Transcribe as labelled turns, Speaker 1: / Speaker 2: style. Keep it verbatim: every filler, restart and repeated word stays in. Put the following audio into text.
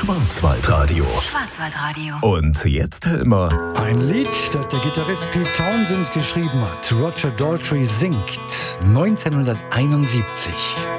Speaker 1: Schwarzwaldradio.
Speaker 2: Schwarzwaldradio.
Speaker 1: Und jetzt Helmer.
Speaker 3: Ein Lied, das der Gitarrist Pete Townshend geschrieben hat. Roger Daltrey singt neunzehnhunderteinundsiebzig.